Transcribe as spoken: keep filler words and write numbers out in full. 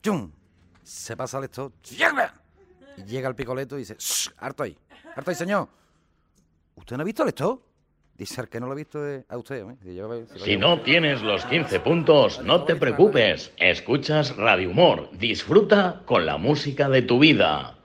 ¡chum! Se pasa al esto, ¡cierra! Y llega el picoleto y dice, ¡shh! ¡Harto ahí! ¡Harto ahí, señor! ¿Usted no ha visto el esto? Dice, el que no lo ha visto es a usted. ¿eh? Si, yo, si, si no tienes los quince puntos, no te preocupes. Escuchas Radio Humor. Disfruta con la música de tu vida.